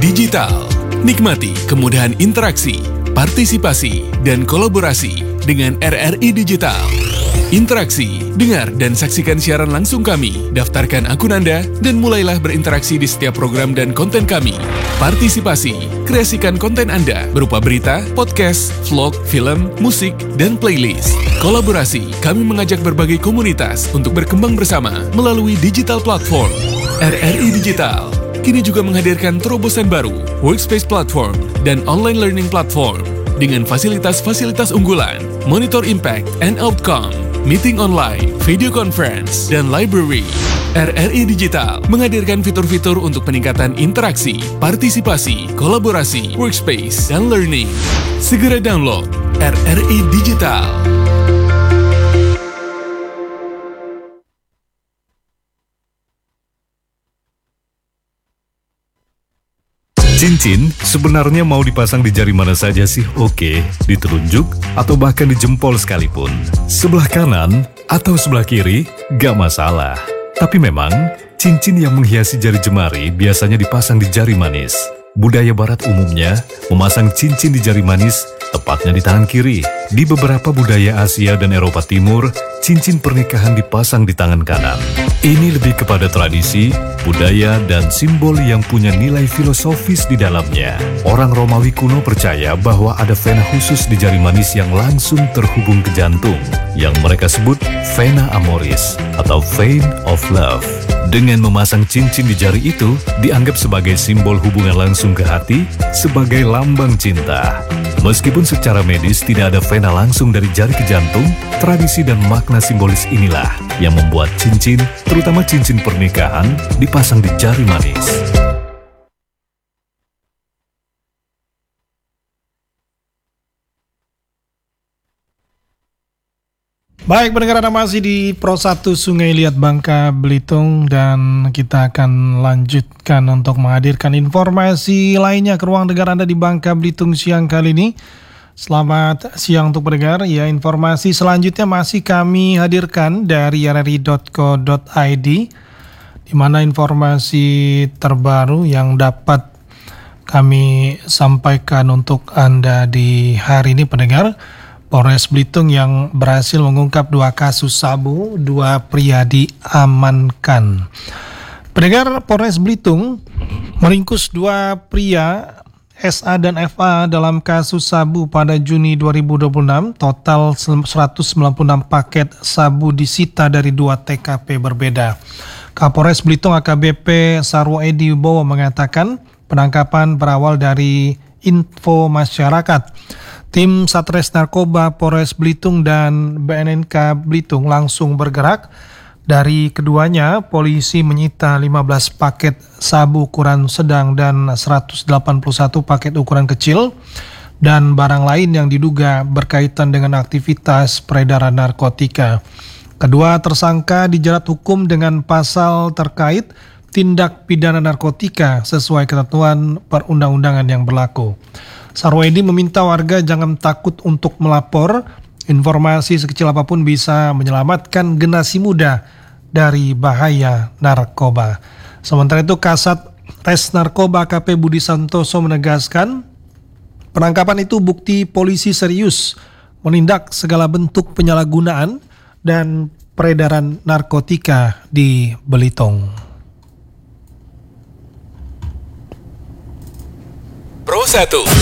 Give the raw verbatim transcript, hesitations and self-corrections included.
digital. Nikmati kemudahan interaksi, partisipasi, dan kolaborasi dengan R R I Digital. Interaksi, dengar dan saksikan siaran langsung kami, daftarkan akun Anda, dan mulailah berinteraksi di setiap program dan konten kami. Partisipasi, kreasikan konten Anda berupa berita, podcast, vlog, film, musik, dan playlist. Kolaborasi, kami mengajak berbagai komunitas untuk berkembang bersama melalui digital platform. R R I Digital kini juga menghadirkan terobosan baru, workspace platform, dan online learning platform dengan fasilitas-fasilitas unggulan, monitor impact and outcome, meeting online, video conference, dan library. R R I Digital menghadirkan fitur-fitur untuk peningkatan interaksi, partisipasi, kolaborasi, workspace, dan learning. Segera download R R I Digital. Cincin sebenarnya mau dipasang di jari mana saja sih oke, di telunjuk atau bahkan di jempol sekalipun. Sebelah kanan atau sebelah kiri, gak masalah. Tapi memang, cincin yang menghiasi jari jemari biasanya dipasang di jari manis. Budaya barat umumnya memasang cincin di jari manis, tepatnya di tangan kiri. Di beberapa budaya Asia dan Eropa Timur, cincin pernikahan dipasang di tangan kanan. Ini lebih kepada tradisi, budaya, dan simbol yang punya nilai filosofis di dalamnya. Orang Romawi kuno percaya bahwa ada vena khusus di jari manis yang langsung terhubung ke jantung, yang mereka sebut vena amoris atau vein of love. Dengan memasang cincin di jari itu, dianggap sebagai simbol hubungan langsung ke hati, sebagai lambang cinta. Meskipun secara medis tidak ada vena langsung dari jari ke jantung, tradisi dan makna simbolis inilah yang membuat cincin, terutama cincin pernikahan, dipasang di jari manis. Baik, pendengar, Anda masih di Pro satu Sungai Liat Bangka Belitung, dan kita akan lanjutkan untuk menghadirkan informasi lainnya ke ruang dengar Anda di Bangka Belitung siang kali ini. Selamat siang untuk pendengar. Ya, informasi selanjutnya masih kami hadirkan dari r r i dot co dot i d, di mana informasi terbaru yang dapat kami sampaikan untuk Anda di hari ini, pendengar. Polres Belitung yang berhasil mengungkap dua kasus sabu, dua pria diamankan. Pendengar, Polres Belitung meringkus dua pria S A dan F A dalam kasus sabu pada Juni dua ribu dua puluh enam. Total seratus sembilan puluh enam paket sabu disita dari dua T K P berbeda. Kapolres Belitung A K B P Sarwo Edi Wibowo mengatakan penangkapan berawal dari info masyarakat. Tim Satres Narkoba Polres Belitung dan B N N K Belitung langsung bergerak. Dari keduanya, polisi menyita lima belas paket sabu ukuran sedang dan seratus delapan puluh satu paket ukuran kecil, dan barang lain yang diduga berkaitan dengan aktivitas peredaran narkotika. Kedua tersangka dijerat hukum dengan pasal terkait tindak pidana narkotika sesuai ketentuan perundang-undangan yang berlaku. Sarwedi meminta warga jangan takut untuk melapor. Informasi sekecil apapun bisa menyelamatkan generasi muda dari bahaya narkoba. Sementara itu, Kasat Res Narkoba A K P Budi Santoso menegaskan penangkapan itu bukti polisi serius menindak segala bentuk penyalahgunaan dan peredaran narkotika di Belitung. Pro satu